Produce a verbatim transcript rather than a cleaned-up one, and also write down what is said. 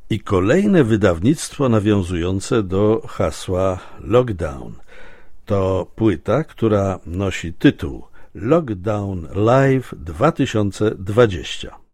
I kolejne wydawnictwo nawiązujące do hasła Lockdown. To płyta, która nosi tytuł Lockdown Live dwa tysiące dwadzieścia.